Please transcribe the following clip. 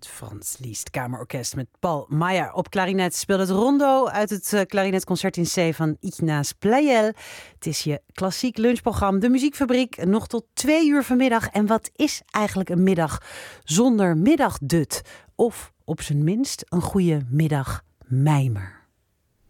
Frans Liszt Kamerorkest met Paul Meijer. Op klarinet speelt het rondo uit het klarinetconcert in C van Ignaz Pleyel. Het is je klassiek lunchprogramma De Muziekfabriek. Nog tot 2 uur vanmiddag. En wat is eigenlijk een middag zonder middagdut? Of op zijn minst een goede middagmijmer.